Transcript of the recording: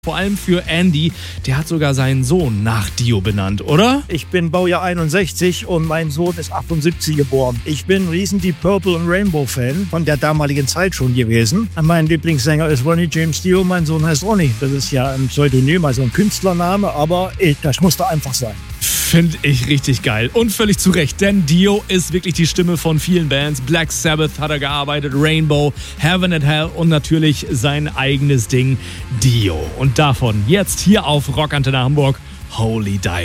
Vor allem für Andy, der hat sogar seinen Sohn nach Dio benannt, oder? Ich bin Baujahr 61 und mein Sohn ist 78 geboren. Ich bin riesen Deep Purple und Rainbow Fan von der damaligen Zeit schon gewesen. Mein Lieblingssänger ist Ronnie James Dio, mein Sohn heißt Ronnie. Das ist ja ein Pseudonym, also ein Künstlername, aber das musste einfach sein. Finde ich richtig geil. Und völlig zu Recht, denn Dio ist wirklich die Stimme von vielen Bands. Black Sabbath hat er gearbeitet, Rainbow, Heaven and Hell und natürlich sein eigenes Ding Dio. Und davon jetzt hier auf Rock Antenne Hamburg, Holy Diver.